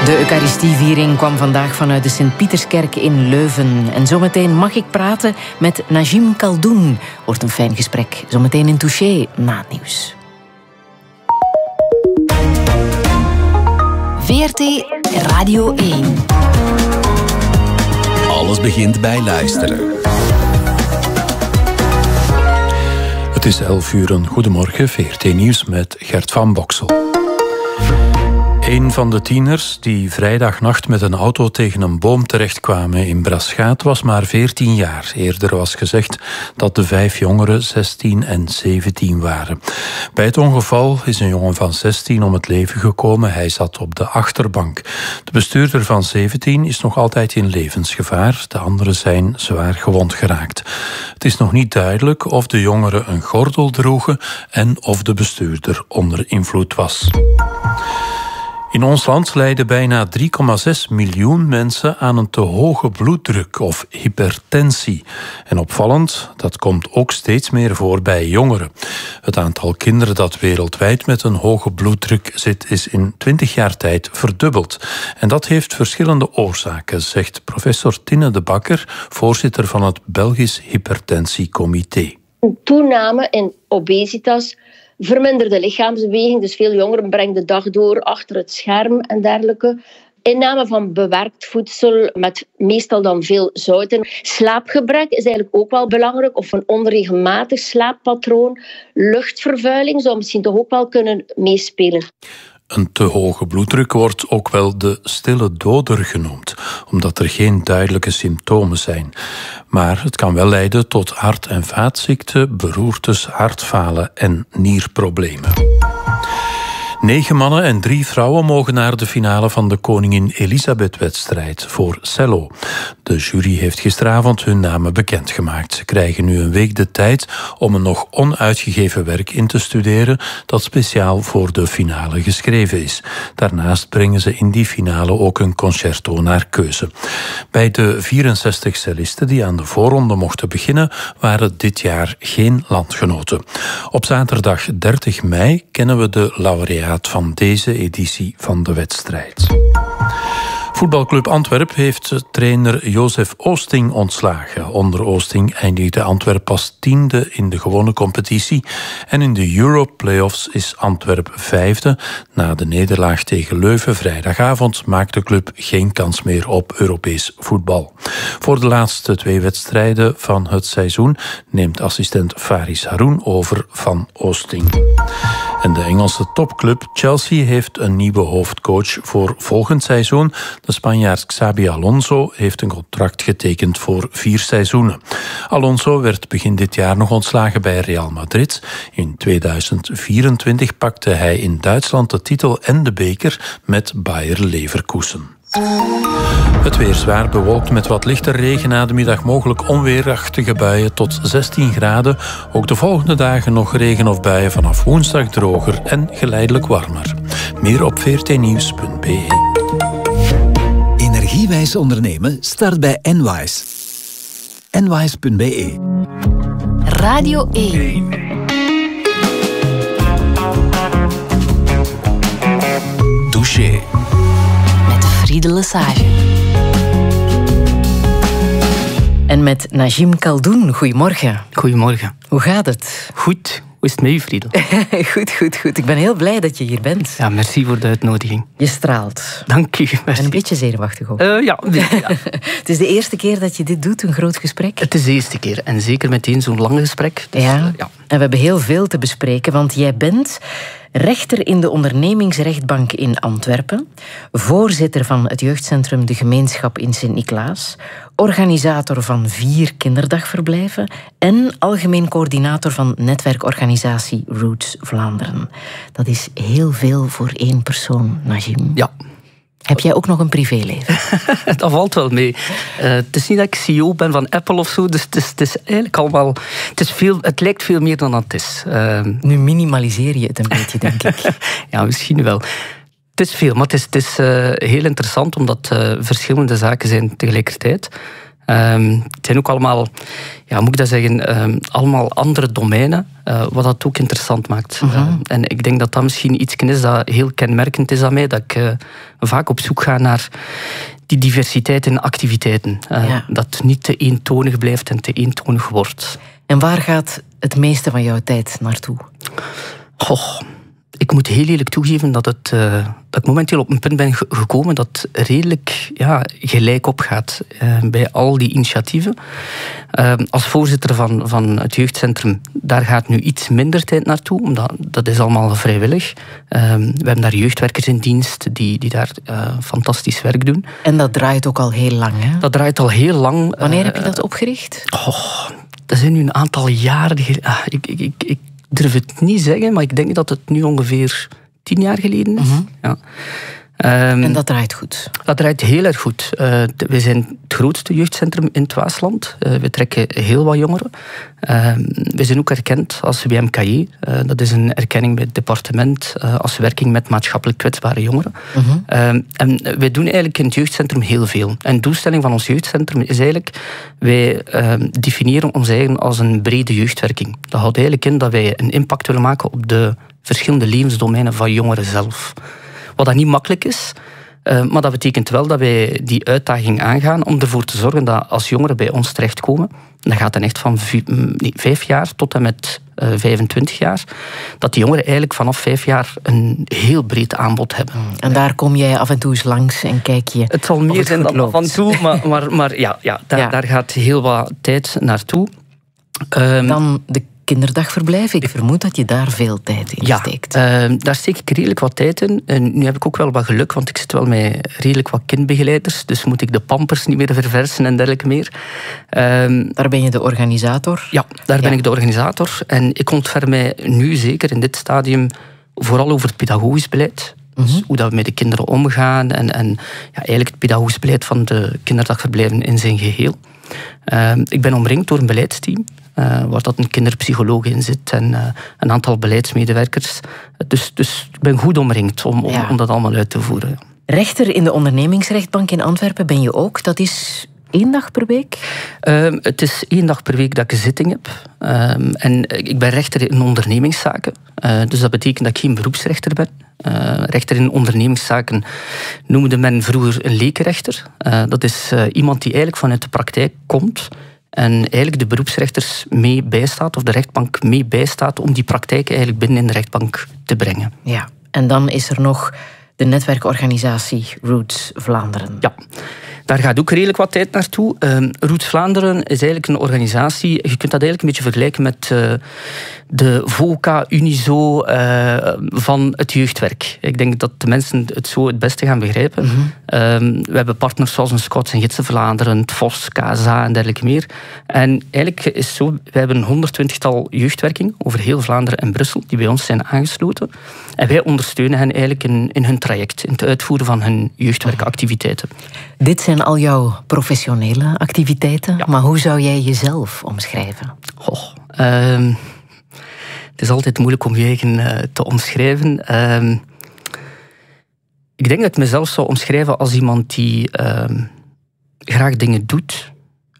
De Eucharistieviering kwam vandaag vanuit de Sint-Pieterskerk in Leuven. En zometeen mag ik praten met Najim Khaldoun. Wordt een fijn gesprek. Zometeen in Touché na het nieuws. VRT Radio 1. Alles begint bij luisteren. Het is 11:00. Goedemorgen, VRT Nieuws met Gert van Boksel. Een van de tieners die vrijdagnacht met een auto tegen een boom terechtkwamen in Braschaat was maar 14 jaar. Eerder was gezegd dat de 5 jongeren 16 en 17 waren. Bij het ongeval is een jongen van 16 om het leven gekomen. Hij zat op de achterbank. De bestuurder van 17 is nog altijd in levensgevaar. De anderen zijn zwaar gewond geraakt. Het is nog niet duidelijk of de jongeren een gordel droegen en of de bestuurder onder invloed was. In ons land lijden bijna 3,6 miljoen mensen aan een te hoge bloeddruk of hypertensie. En opvallend, dat komt ook steeds meer voor bij jongeren. Het aantal kinderen dat wereldwijd met een hoge bloeddruk zit is in 20 jaar tijd verdubbeld. En dat heeft verschillende oorzaken, zegt professor Tinne de Bakker, voorzitter van het Belgisch Hypertensiecomité. Een toename in obesitas, verminderde lichaamsbeweging, dus veel jongeren brengen de dag door achter het scherm en dergelijke. Inname van bewerkt voedsel met meestal dan veel zouten. Slaapgebrek is eigenlijk ook wel belangrijk, of een onregelmatig slaappatroon. Luchtvervuiling zou misschien toch ook wel kunnen meespelen. Een te hoge bloeddruk wordt ook wel de stille doder genoemd, omdat er geen duidelijke symptomen zijn. Maar het kan wel leiden tot hart- en vaatziekten, beroertes, hartfalen en nierproblemen. 9 mannen en 3 vrouwen mogen naar de finale van de Koningin Elisabeth-wedstrijd voor cello. De jury heeft gisteravond hun namen bekendgemaakt. Ze krijgen nu een week de tijd om een nog onuitgegeven werk in te studeren dat speciaal voor de finale geschreven is. Daarnaast brengen ze in die finale ook een concerto naar keuze. Bij de 64 cellisten die aan de voorronde mochten beginnen, waren dit jaar geen landgenoten. Op zaterdag 30 mei kennen we de laureaat van deze editie van de wedstrijd. Voetbalclub Antwerp heeft trainer Jozef Oosting ontslagen. Onder Oosting eindigde Antwerp pas 10e in de gewone competitie. En in de Euro-playoffs is Antwerp 5e. Na de nederlaag tegen Leuven vrijdagavond maakt de club geen kans meer op Europees voetbal. Voor de laatste 2 wedstrijden van het seizoen neemt assistent Faris Haroun over van Oosting. En de Engelse topclub Chelsea heeft een nieuwe hoofdcoach voor volgend seizoen. De Spanjaard Xabi Alonso heeft een contract getekend voor 4 seizoenen. Alonso werd begin dit jaar nog ontslagen bij Real Madrid. In 2024 pakte hij in Duitsland de titel en de beker met Bayer Leverkusen. Het weer zwaar bewolkt met wat lichte regen, na de middag mogelijk onweerachtige buien tot 16 graden. Ook de volgende dagen nog regen of buien, vanaf woensdag droger en geleidelijk warmer. Meer op vrtnieuws.be. Energiewijs ondernemen start bij Enwise. Enwise.be. Radio 1. Touché. Friede Lesage. En met Najim Khaldoun, goedemorgen. Goedemorgen. Hoe gaat het? Goed. Hoe is het met u, Friedel? Goed. Ik ben heel blij dat je hier bent. Ja, merci voor de uitnodiging. Je straalt. Dank u. En een beetje zenuwachtig ook. Ja. Het is de eerste keer dat je dit doet, een groot gesprek? Het is de eerste keer. En zeker meteen zo'n lang gesprek. Dus, ja. En we hebben heel veel te bespreken, want jij bent rechter in de ondernemingsrechtbank in Antwerpen, voorzitter van het jeugdcentrum De Gemeenschap in Sint-Niklaas, organisator van 4 kinderdagverblijven en algemeen coördinator van netwerkorganisatie Roots Vlaanderen. Dat is heel veel voor 1 persoon, Najim. Ja. Heb jij ook nog een privéleven? Dat valt wel mee. Het is niet dat ik CEO ben van Apple of zo, dus het is eigenlijk allemaal... Het lijkt veel meer dan dat het is. Nu minimaliseer je het een beetje, denk ik. Ja, misschien wel. Het is veel, maar het is heel interessant, omdat verschillende zaken zijn tegelijkertijd. Het zijn ook allemaal, moet ik dat zeggen, allemaal andere domeinen, wat dat ook interessant maakt. En ik denk dat dat misschien iets is dat heel kenmerkend is aan mij, dat ik vaak op zoek ga naar die diversiteit in activiteiten. Dat het niet te eentonig blijft en te eentonig wordt. En waar gaat het meeste van jouw tijd naartoe? Ik moet heel eerlijk toegeven dat ik momenteel op een punt ben gekomen dat redelijk gelijk opgaat bij al die initiatieven. Als voorzitter van het jeugdcentrum, daar gaat nu iets minder tijd naartoe, omdat dat is allemaal vrijwillig. We hebben daar jeugdwerkers in dienst die daar fantastisch werk doen. En dat draait ook al heel lang, hè? Dat draait al heel lang. Wanneer heb je dat opgericht? Dat zijn nu een aantal jaren. Ik durf het niet zeggen, maar ik denk dat het nu ongeveer 10 jaar geleden is. Ja. En dat draait goed? Dat draait heel erg goed. We zijn het grootste jeugdcentrum in het Waasland. We trekken heel wat jongeren. We zijn ook erkend als WMKJ. Dat is een erkenning bij het departement als werking met maatschappelijk kwetsbare jongeren. En wij doen eigenlijk in het jeugdcentrum heel veel. En de doelstelling van ons jeugdcentrum is eigenlijk, wij definiëren ons eigen als een brede jeugdwerking. Dat houdt eigenlijk in dat wij een impact willen maken op de verschillende levensdomeinen van jongeren zelf. Wat dat niet makkelijk is, maar dat betekent wel dat wij die uitdaging aangaan om ervoor te zorgen dat als jongeren bij ons terechtkomen, dat gaat dan echt van 5 jaar tot en met 25 jaar, dat die jongeren eigenlijk vanaf 5 jaar een heel breed aanbod hebben. En daar kom jij af en toe eens langs en kijk je. Het zal meer zijn dan af en toe, maar daar gaat heel wat tijd naartoe. Dan de kinderdagverblijf. Ik vermoed dat je daar veel tijd in steekt. Daar steek ik redelijk wat tijd in. En nu heb ik ook wel wat geluk, want ik zit wel met redelijk wat kindbegeleiders. Dus moet ik de pampers niet meer verversen en dergelijke meer. Daar ben je de organisator? Ja, daar ben ik de organisator. En ik ontfer mij nu zeker in dit stadium vooral over het pedagogisch beleid. Dus hoe dat we met de kinderen omgaan en eigenlijk het pedagogisch beleid van de kinderdagverblijven in zijn geheel. Ik ben omringd door een beleidsteam. Waar dat een kinderpsycholoog in zit en een aantal beleidsmedewerkers. Dus ik ben goed omringd om dat allemaal uit te voeren. Rechter in de ondernemingsrechtbank in Antwerpen ben je ook. Dat is 1 dag per week? Het is 1 dag per week dat ik een zitting heb. En ik ben rechter in ondernemingszaken. Dus dat betekent dat ik geen beroepsrechter ben. Rechter in ondernemingszaken noemde men vroeger een lekenrechter. Dat is iemand die eigenlijk vanuit de praktijk komt en eigenlijk de beroepsrechters mee bijstaat, of de rechtbank mee bijstaat, om die praktijk eigenlijk binnen in de rechtbank te brengen. Ja, en dan is er nog de netwerkorganisatie Roots Vlaanderen. Ja, daar gaat ook redelijk wat tijd naartoe. Roots Vlaanderen is eigenlijk een organisatie, je kunt dat eigenlijk een beetje vergelijken met de VOCA Unizo van het jeugdwerk. Ik denk dat de mensen het zo het beste gaan begrijpen. We hebben partners zoals een Scouts en Gidsen Vlaanderen, het VOS, KSA en dergelijke meer. En eigenlijk is het zo, we hebben een 120-tal jeugdwerking over heel Vlaanderen en Brussel, die bij ons zijn aangesloten. En wij ondersteunen hen eigenlijk in hun traject, in het uitvoeren van hun jeugdwerkactiviteiten. Dit zijn al jouw professionele activiteiten, maar hoe zou jij jezelf omschrijven? Het is altijd moeilijk om je eigen te omschrijven. Ik denk dat ik mezelf zou omschrijven als iemand die graag dingen doet.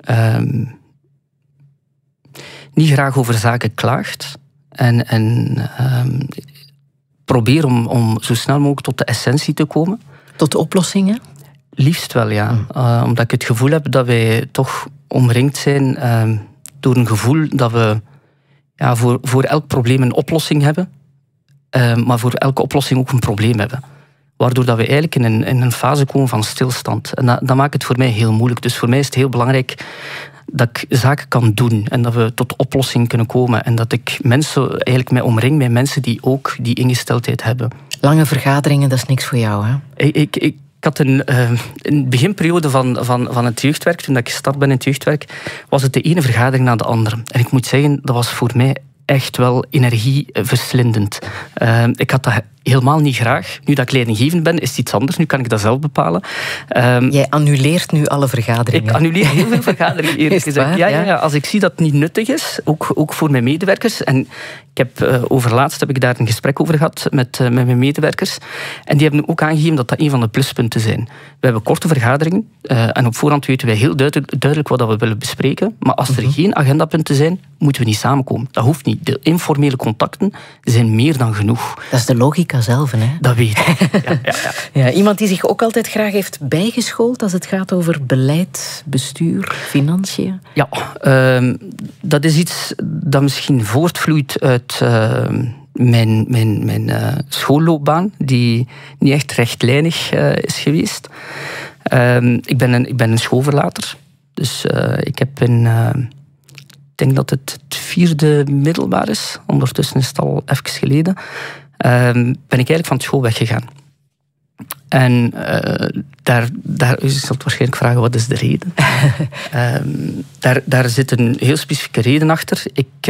Niet graag over zaken klaagt. En probeer om zo snel mogelijk tot de essentie te komen. Tot oplossingen? Liefst wel, ja. Omdat ik het gevoel heb dat wij toch omringd zijn door een gevoel dat we voor elk probleem een oplossing hebben, maar voor elke oplossing ook een probleem hebben. Waardoor dat we eigenlijk in een fase komen van stilstand. En dat maakt het voor mij heel moeilijk. Dus voor mij is het heel belangrijk dat ik zaken kan doen en dat we tot oplossing kunnen komen. En dat ik mensen eigenlijk mij omring met mensen die ook die ingesteldheid hebben. Lange vergaderingen, dat is niks voor jou, hè? Ik had een beginperiode van het jeugdwerk, toen ik gestart ben in het jeugdwerk, was het de ene vergadering na de andere. En ik moet zeggen, dat was voor mij echt wel energieverslindend. Ik had dat helemaal niet graag. Nu dat ik leidinggevend ben, is het iets anders. Nu kan ik dat zelf bepalen. Jij annuleert nu alle vergaderingen. Ik annuleer heel veel vergaderingen, eerlijk gezegd. Ja. Als ik zie dat het niet nuttig is, ook voor mijn medewerkers. En overlaatst heb ik daar een gesprek over gehad met mijn medewerkers. En die hebben ook aangegeven dat dat een van de pluspunten zijn. We hebben korte vergaderingen. En op voorhand weten wij heel duidelijk wat we willen bespreken. Maar als er geen agendapunten zijn, moeten we niet samenkomen. Dat hoeft niet. De informele contacten zijn meer dan genoeg. Dat is de logica zelf, hè? Dat weet ik. Ja, iemand die zich ook altijd graag heeft bijgeschoold als het gaat over beleid, bestuur, financiën. Ja, dat is iets dat misschien voortvloeit uit mijn schoolloopbaan, die niet echt rechtlijnig is geweest. Ik ben een schoolverlater. Dus ik heb ik denk dat het 4e middelbaar is. Ondertussen is het al even geleden. Ben ik eigenlijk van school weggegaan. En u zult waarschijnlijk vragen, wat is de reden? Daar zit een heel specifieke reden achter.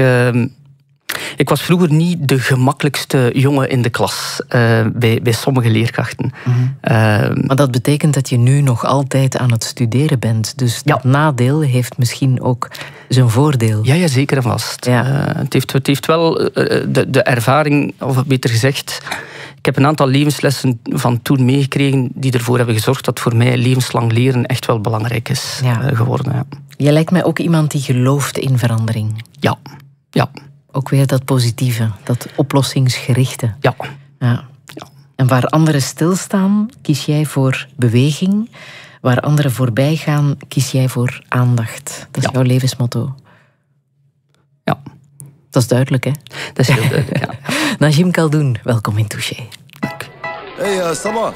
Ik was vroeger niet de gemakkelijkste jongen in de klas bij sommige leerkrachten. Maar dat betekent dat je nu nog altijd aan het studeren bent. Dus dat nadeel heeft misschien ook zijn voordeel. Ja, zeker en vast. Ja. Het heeft wel de ervaring, of beter gezegd, ik heb een aantal levenslessen van toen meegekregen die ervoor hebben gezorgd dat voor mij levenslang leren echt wel belangrijk is geworden. Ja. Je lijkt mij ook iemand die gelooft in verandering. Ja. Ook weer dat positieve, dat oplossingsgerichte. Ja. En waar anderen stilstaan, kies jij voor beweging. Waar anderen voorbij gaan, kies jij voor aandacht. Dat is jouw levensmotto. Ja. Dat is duidelijk, hè? Dat is heel duidelijk, ja. Najim Khaldoun, welkom in Touché. Dank. Hey, Sabah.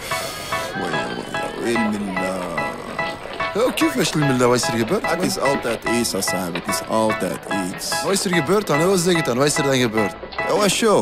كيفاش الملة wat is er gebeurd? Het is altijd iets, Assam. Het is altijd iets. Wat is er gebeurd dan? Wat is er dan gebeurd? Ja, wat show?